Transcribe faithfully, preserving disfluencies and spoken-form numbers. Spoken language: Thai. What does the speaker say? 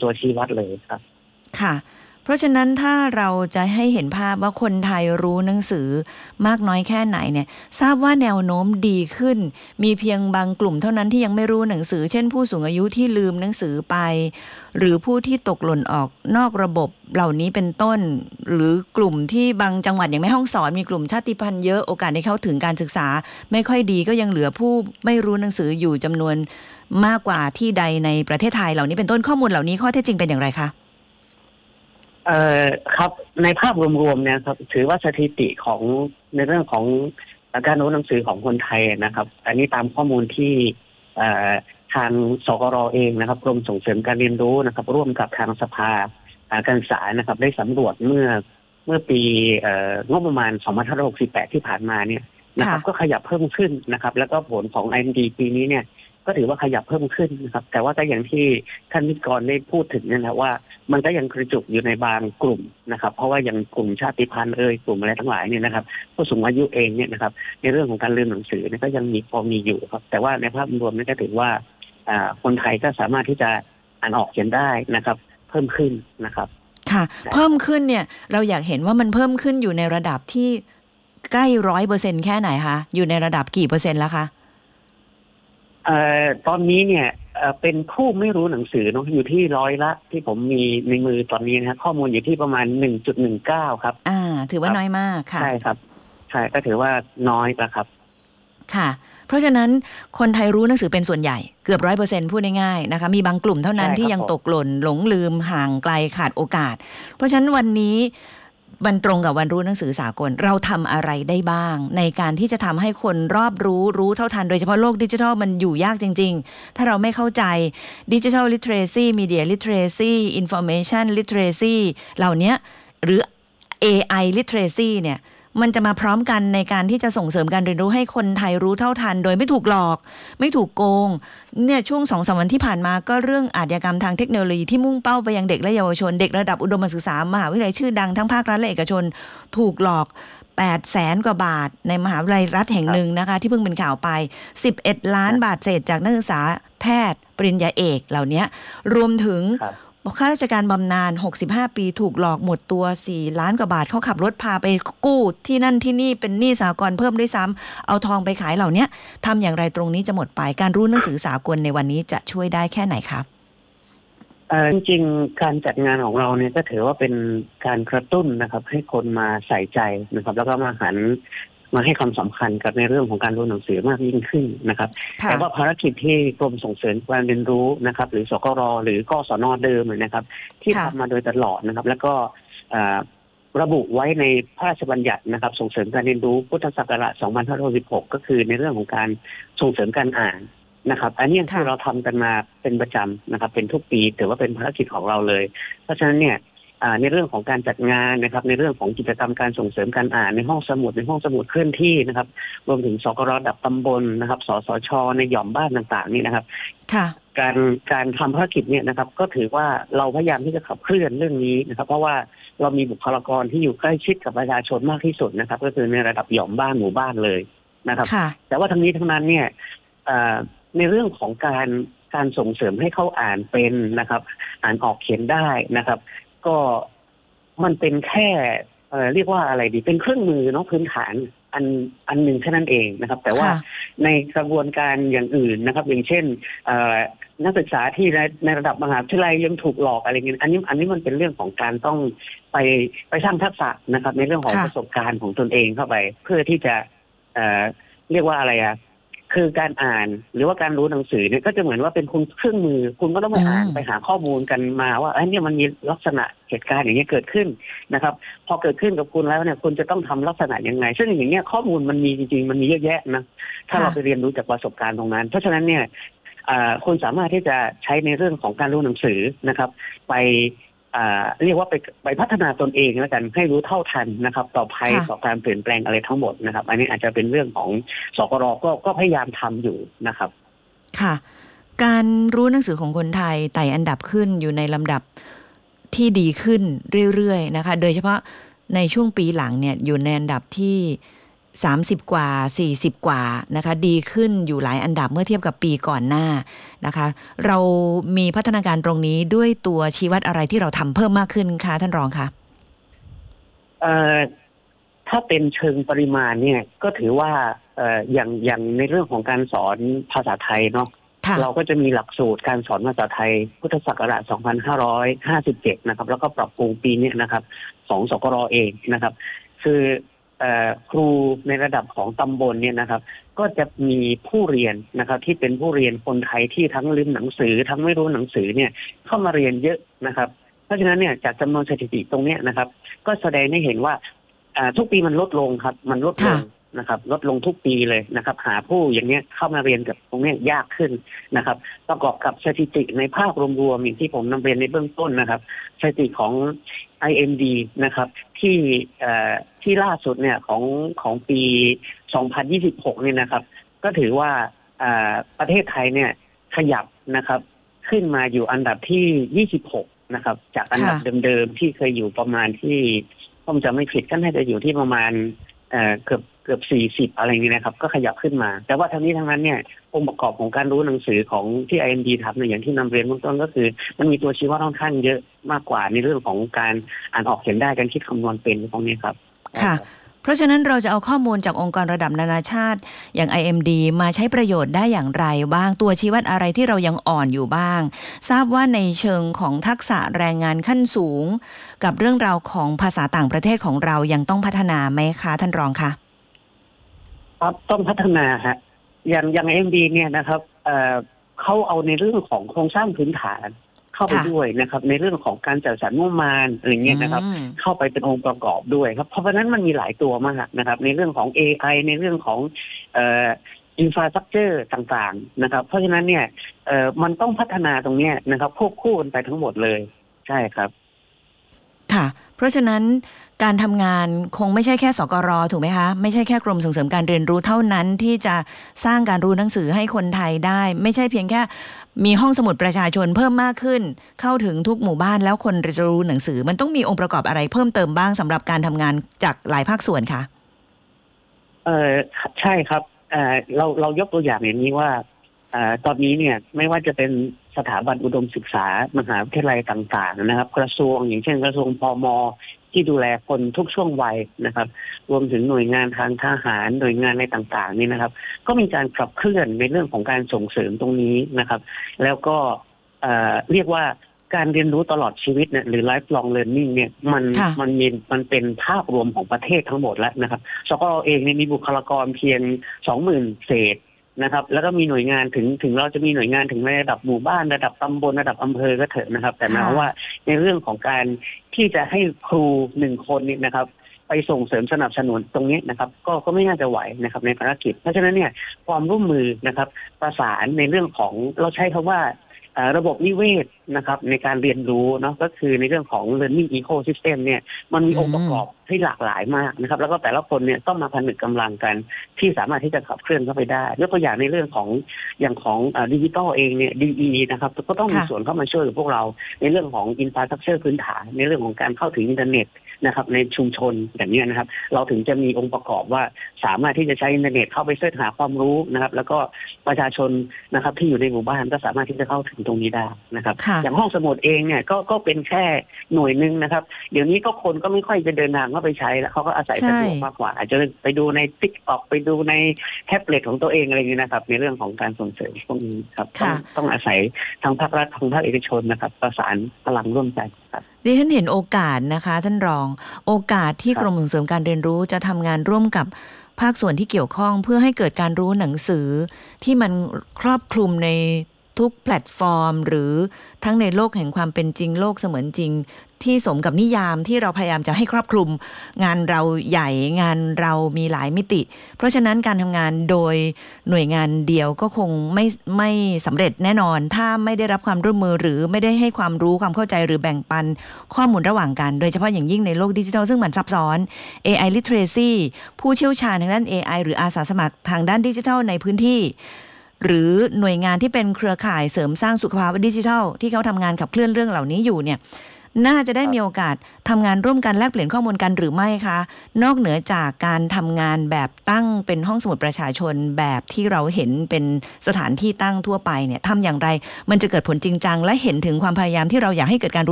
ตัวชี้วัดเลยครับค่ะเพราะฉะนั้นถ้าเราจะให้เห็นภาพว่าคนไทยรู้หนังสือมากน้อยแค่ไหนเนี่ยทราบว่าแนวโน้มดีขึ้นมีเพียงบางกลุ่มเท่านั้นที่ยังไม่รู้หนังสือเช่นผู้สูงอายุที่ลืมหนังสือไปหรือผู้ที่ตกหล่นออกนอกระบบเหล่านี้เป็นต้นหรือกลุ่มที่บางจังหวัดอย่างแม่ฮ่องสอนมีกลุ่มชาติพันธุ์เยอะโอกาสได้เข้าถึงการศึกษาไม่ค่อยดีก็ยังเหลือผู้ไม่รู้หนังสืออยู่จำนวนมากกว่าที่ใดในประเทศไทยเหล่านี้เป็นต้นข้อมูลเหล่านี้ข้อเท็จจริงเป็นอย่างไรคะเอ่อครับในภาพรวมๆเนี่ยครับถือว่าสถิติของในเรื่องของการรู้หนังสือของคนไทยนะครับอันนี้ตามข้อมูลที่ทางสกรเองนะครับกรมส่งเสริมการเรียนรู้นะครับร่วมกับทางสภาการศึกษานะครับได้สำรวจเมื่อเมื่อปีงบประมาณสองพันห้าร้อยหกสิบแปดที่ผ่านมาเนี่ยนะครับก็ขยับเพิ่มขึ้นนะครับแล้วก็ผลของ ไอ เอ็ม ดี ปีนี้เนี่ยก็ถือว่าขยับเพิ่มขึ้นนะครับแต่ว่าก็อย่างที่ท่านวิทย์กรได้พูดถึงนั่นแหละว่ามันก็ยังกระจุกอยู่ในบางกลุ่มนะครับเพราะว่าอย่างกลุ่มชาติพันธุ์เอ่ยกลุ่มอะไรทั้งหลายเนี่ยนะครับผู้สูงอายุเองเนี่ยนะครับในเรื่องของการเรียนหนังสือเนี่ยก็ยังมีพอมีอยู่ครับแต่ว่าในภาพรวมนี่ก็ถือว่าคนไทยก็สามารถที่จะอ่านออกเขียนได้นะครับเพิ่มขึ้นนะครับค่ะเพิ่มขึ้นเนี่ยเราอยากเห็นว่ามันเพิ่มขึ้นอยู่ในระดับที่ใกล้ร้อยเปอร์เซ็นต์แค่ไหนคะอยู่ในระดับกี่เปอร์เซ็นต์แล้วคะเอ่อตอนนี้เนี่ยเป็นผู้ไม่รู้หนังสือเนาะอยู่ที่ร้อยละที่ผมมีในมือตอนนี้นะข้อมูลอยู่ที่ประมาณ หนึ่งจุดหนึ่งเก้า ครับอ่าถือว่าน้อยมากค่ะใช่ครับใช่ก็ถือว่าน้อยนะครับค่ะเพราะฉะนั้นคนไทยรู้หนังสือเป็นส่วนใหญ่เกือบร้อยเปอร์เซ็นต์พูดง่ายๆนะคะมีบางกลุ่มเท่านั้นที่ยังตกหล่นหลงลืมห่างไกลขาดโอกาสเพราะฉะนั้นวันนี้วันตรงกับวันรู้หนังสือสากลเราทำอะไรได้บ้างในการที่จะทำให้คนรอบรู้รู้เท่าทันโดยเฉพาะโลกดิจิทัลมันอยู่ยากจริงๆถ้าเราไม่เข้าใจดิจิทัลลิเทเรซีมีเดียลิเทเรซีอินฟอร์เมชันลิเทเรซีเหล่านี้หรือ เอ ไอ literacy เนี่ยมันจะมาพร้อมกันในการที่จะส่งเสริมการเรียนรู้ให้คนไทยรู้เท่าทันโดยไม่ถูกหลอกไม่ถูกโกงเนี่ยช่วง สองถึงสาม วันที่ผ่านมาก็เรื่องอาชญากรรมทางเทคโนโลยีที่มุ่งเป้าไปยังเด็กและเยาวชนเด็กระดับอุดมศึกษามหาวิทยาลัยชื่อดังทั้งภาครัฐและเอกชนถูกหลอกแปดแสนกว่าบาทในมหาวิทยาลัยรัฐแห่งหนึ่งนะคะที่เพิ่งเป็นข่าวไปสิบเอ็ดล้านบาทเศษจากนักศึกษาแพทย์ปริญญาเอกเหล่านี้รวมถึงข้าราชการบำนาญหกสิบห้าปีถูกหลอกหมดตัวสี่ล้านกว่าบาทเขาขับรถพาไปกู้ที่นั่นที่นี่เป็นหนี้สหกรณ์เพิ่มด้วยซ้ำเอาทองไปขายเหล่านี้ทำอย่างไรตรงนี้จะหมดไปการรู้หนังสือสากลในวันนี้จะช่วยได้แค่ไหนครับจริงๆการจัดงานของเราเนี่ยก็ถือว่าเป็นการกระตุ้นนะครับให้คนมาใส่ใจนะครับแล้วก็มาหันมาให้ความสำคัญกับในเรื่องของการรู้หนังสือมากยิ่งขึ้นนะครับแต่ว่าภารกิจที่กรมส่งเสริมการเรียนรู้นะครับหรือสกรหรือกสนเดิมนะครับที่ทำมาโดยตลอดนะครับแล้วก็ระบุไว้ในพระราชบัญญัตินะครับส่งเสริมการเรียนรู้พุทธศักราชสองพันห้าร้อยสิบหกก็คือในเรื่องของการส่งเสริมการอ่านนะครับอันนี้ที่เราทำกันมาเป็นประจำนะครับเป็นทุกปีถือว่าเป็นภารกิจของเราเลยเพราะฉะนั้นเนี่ยในเรื่องของการจัดงานนะครับในเรื่องของกิจกรรมการส่งเสริมการอ่านในห้องสมุดในห้องสมุดเคลื่อนที่นะครับรวมถึงสกรระดับตำบลนะครับสสชในหย่อมบ้านต่างๆนี่นะครับการการทำภารกิจเนี่ยนะครับก็ถือว่าเราพยายามที่จะขับเคลื่อนเรื่องนี้นะครับเพราะว่าเรามีบุคลากรที่อยู่ใกล้ชิดกับประชาชนมากที่สุดนะครับก็คือในระดับหย่อมบ้านหมู่บ้านเลยนะครับแต่ว่าทั้งนี้ทั้งนั้นเนี่ยในเรื่องของการการส่งเสริมให้เขาอ่านเป็นนะครับอ่านออกเขียนได้นะครับก็มันเป็นแค่เอ่อเรียกว่าอะไรดีเป็นเครื่องมือเนาะพื้นฐานอันอันหนึ่งแค่นั้นเองนะครับแต่ว่าในกระบวนการอย่างอื่นนะครับอย่างเช่นนักศึกษาที่ในในระดับมหาวิทยาลัยยังถูกหลอกอะไรเงี้ยอันนี้อันนี้มันเป็นเรื่องของการต้องไปไปสร้างทักษะนะครับในเรื่องของประสบการณ์ของตนเองเข้าไปเพื่อที่จะเอ่อเรียกว่าอะไรอะคือการอ่านหรือว่าการรู้หนังสือเนี่ยก็จะเหมือนว่าเป็นคุณเครื่องมือคุณก็ต้องไปอ่านไปหาข้อมูลกันมาว่าไอ้นี่มันมีลักษณะเหตุการณ์อย่างนี้เกิดขึ้นนะครับพอเกิดขึ้นกับคุณแล้วเนี่ยคุณจะต้องทำลักษณะยังไงซึ่งอย่างนี้ข้อมูลมันมีจริงๆมันมีเยอะแยะนะถ้าเราไปเรียนรู้จากประสบการณ์ตรงนั้นเพราะฉะนั้นเนี่ยคุณสามารถที่จะใช้ในเรื่องของการรู้หนังสือนะครับไปเรียกว่าไปไปพัฒนาตนเองแล้วกันให้รู้เท่าทันนะครับต่อภัยต่อการเปลี่ยนแปลงอะไรทั้งหมดนะครับอันนี้อาจจะเป็นเรื่องของสกรก็ก็พยายามทำอยู่นะครับค่ะการรู้หนังสือของคนไทยไต่อันดับขึ้นอยู่ในลำดับที่ดีขึ้นเรื่อยๆนะคะโดยเฉพาะในช่วงปีหลังเนี่ยอยู่ในอันดับที่สามสิบกว่าสี่สิบกว่านะคะดีขึ้นอยู่หลายอันดับเมื่อเทียบกับปีก่อนหน้านะคะเรามีพัฒนาการตรงนี้ด้วยตัวชี้วัดอะไรที่เราทำเพิ่มมากขึ้นคะท่านรองคะเอ่อถ้าเป็นเชิงปริมาณเนี่ยก็ถือว่าเอ่ออย่างอย่างในเรื่องของการสอนภาษาไทยเนาะเราก็จะมีหลักสูตรการสอนภาษาไทยพุทธศักราชสองพันห้าร้อยห้าสิบเจ็ดนะครับแล้วก็ปรับปรุงปีนี้นะครับของสกรเองนะครับคือครูในระดับของตำบลเนี่ยนะครับก็จะมีผู้เรียนนะครับที่เป็นผู้เรียนคนไทยที่ทั้งลืมหนังสือทั้งไม่รู้หนังสือเนี่ยเข้ามาเรียนเยอะนะครับเพราะฉะนั้นเนี่ยจากจำนวนสถิติตรงนี้นะครับก็แสดงให้เห็นว่าทุกปีมันลดลงครับมันลดลงนะครับลดลงทุกปีเลยนะครับหาผู้อย่างเนี้ยเข้ามาเรียนกับตรงนี้ยากขึ้นนะครับประกอบกับสถิติในภาพรวมๆอย่างที่ผมนำเรียนในเบื้องต้นนะครับสถิติของ ไอ เอ็ม ดี นะครับที่ที่ล่าสุดเนี่ยของของปีสองพันยี่สิบหกเนี่ยนะครับก็ถือว่าประเทศไทยเนี่ยขยับนะครับขึ้นมาอยู่อันดับที่ยี่สิบหกนะครับจากอันดับเดิมๆที่เคยอยู่ประมาณที่ผมจำไม่ผิดก็น่าจะอยู่ที่ประมาณเอ่อเกือบเกือบสี่สิบอะไรอย่างนี้นะครับก็ขยับขึ้นมาแต่ว่าทั้งนี้ทั้งนั้นเนี่ยองค์ประกอบของการรู้หนังสือของที่ ไอ เอ็ม ดี ทำเนี่ยอย่างที่นำเรียนเบื้องต้นก็คือมันมีตัวชี้วัดค่อนข้างเยอะมากกว่าในเรื่องของการอ่านออกเขียนได้การคิดคำนวณเป็นพวกนี้ครับค่ะเพราะฉะนั้นเราจะเอาข้อมูลจากองค์กรระดับนานาชาติอย่าง ไอ เอ็ม ดี มาใช้ประโยชน์ได้อย่างไรบ้างตัวชี้วัดอะไรที่เรายังอ่อนอยู่บ้างทราบว่าในเชิงของทักษะแรงงานขั้นสูงกับเรื่องราวของภาษาต่างประเทศของเรายังต้องพัฒนาไหมคะท่านรองคะครับต้องพัฒนาฮะอย่างอย่าง ไอ เอ็ม ดี เนี่ยนะครับเอ่อเขาเอาในเรื่องของโครงสร้างพื้นฐานเข้าไปด้วยนะครับในเรื่องของการจัดสรรงบประมาณอะไรเงี้ยนะครับเข้าไปเป็นองค์ประกอบด้วยครับเพราะฉะนั้นมันมีหลายตัวมากนะครับในเรื่องของ เอ ไอ ในเรื่องของเอ่ออินฟราสตรัคเจอร์ต่างๆนะครับเพราะฉะนั้นเนี่ยเอ่อมันต้องพัฒนาตรงเนี้ยนะครับควบคู่กันไปทั้งหมดเลยใช่ครับค่ะเพราะฉะนั้นการทำงานคงไม่ใช่แค่สกร.ถูกไหมคะไม่ใช่แค่กรมส่งเสริมการเรียนรู้เท่านั้นที่จะสร้างการรู้หนังสือให้คนไทยได้ไม่ใช่เพียงแค่มีห้องสมุดประชาชนเพิ่มมากขึ้นเข้าถึงทุกหมู่บ้านแล้วคนจะรู้หนังสือมันต้องมีองค์ประกอบอะไรเพิ่มเติมบ้างสำหรับการทำงานจากหลายภาคส่วนคะเออใช่ครับเออเราเรายกตัวอย่างอย่างนี้ว่าเอ่อตอนนี้เนี่ยไม่ว่าจะเป็นสถาบันอุดมศึกษามหาวิทยาลัยต่างๆนะครับกระทรวงอย่างเช่นกระทรวงพม.ที่ดูแลคนทุกช่วงวัยนะครับรวมถึงหน่วยงานทางทหารหน่วยงานอะไรต่างๆนี่นะครับก็มีการขับเคลื่อนในเรื่องของการส่งเสริมตรงนี้นะครับแล้วก็เอ่อเรียกว่าการเรียนรู้ตลอดชีวิตเนี่ยหรือ lifelong learning เนี่ยมันมันมีมันเป็นภาพรวมของประเทศทั้งหมดแล้วนะครับสกลเองเนี่ยมีบุคลากรเพียง สองหมื่น เศษนะครับแล้วก็มีหน่วยงานถึงถึงเราจะมีหน่วยงานถึงในระดับหมู่บ้านระดับตำบลระดับอำเภอก็เถอะนะครับแต่หมายว่าในเรื่องของการที่จะให้ครูหนึ่งคนนี่นะครับไปส่งเสริมสนับสนุนตรงนี้นะครับก็ก็ไม่น่าจะไหวนะครับในภารกิจเพราะฉะนั้นเนี่ยความร่วมมือนะครับประสานในเรื่องของเราใช้คำว่าระบบนิเวศนะครับในการเรียนรู้เนาะก็คือในเรื่องของ learning ecosystem เนี่ยมันมีองค์ประกอบที่หลากหลายมากนะครับแล้วก็แต่ละคนเนี่ยต้องมาผนึกกำลังกันที่สามารถที่จะขับเคลื่อนเข้าไปได้ยกตัวอย่างในเรื่องของอย่างของดิจิทัลเองเนี่ย ดี อี นะครับก็ต้องมีส่วนเข้ามาช่วยกับพวกเราในเรื่องของอินฟราสตรัคเจอร์พื้นฐานในเรื่องของการเข้าถึงอินเทอร์เน็ตนะครับในชุมชนแบบนี้นะครับเราถึงจะมีองค์ประกอบว่าสามารถที่จะใช้อินเทอร์เน็ตเข้าไปเสิร์ชหาความรู้นะครับแล้วก็ประชาชนนะครับที่อยู่ในหมู่บ้านก็สามารถที่จะเข้าถึงตรงนี้ได้นะครับอย่างห้องสมุดเองเนี่ยก็ก็เป็นแค่หน่วยนึงนะครับเดี๋ยวนี้ก็คนก็ไม่ค่อยจะเดินทางเข้าไปใช้แล้วเขาก็อาศัยสะดวกมากกว่าอาจจะไปดูใน TikTok ไปดูในแท็บเล็ตของตัวเองอะไรอย่างนี้นะครับในเรื่องของการส่งเสริมพวกนี้ครับต้องต้องอาศัยทางภาครัฐทางภาคเอกชนนะครับประสานพลังร่วมใจครับดิฉันเห็นโอกาสนะคะท่านรองโอกาสที่กรมส่งเสริมการเรียนรู้จะทำงานร่วมกับภาคส่วนที่เกี่ยวข้องเพื่อให้เกิดการรู้หนังสือที่มันครอบคลุมในทุกแพลตฟอร์มหรือทั้งในโลกแห่งความเป็นจริงโลกเสมือนจริงที่สมกับนิยามที่เราพยายามจะให้ครอบคลุมงานเราใหญ่งานเรามีหลายมิติเพราะฉะนั้นการทำงานโดยหน่วยงานเดียวก็คงไม่ไม่สำเร็จแน่นอนถ้าไม่ได้รับความร่วมมือหรือไม่ได้ให้ความรู้ความเข้าใจหรือแบ่งปันข้อมูลระหว่างกันโดยเฉพาะอย่างยิ่งในโลกดิจิทัลซึ่งมันซับซ้อน เอ ไอ Literacy ผู้เชี่ยวชาญทางด้าน เอ ไอ หรืออาสาสมัครทางด้านดิจิทัลในพื้นที่หรือหน่วยงานที่เป็นเครือข่ายเสริมสร้างสุขภาวะดิจิทัลที่เขาทำงานขับเคลื่อนเรื่องเหล่านี้อยู่เนี่ยน่าจะได้ครับมีโอกาสทำงานร่วมกันแลกเปลี่ยนข้อมูลกันหรือไม่คะนอกเหนือจากการทำงานแบบตั้งเป็นห้องสมุดประชาชนแบบที่เราเห็นเป็นสถานที่ตั้งทั่วไปเนี่ยทำอย่างไรมันจะเกิดผลจริงจังและเห็นถึงความพยายามที่เราอยากให้เกิดการรู้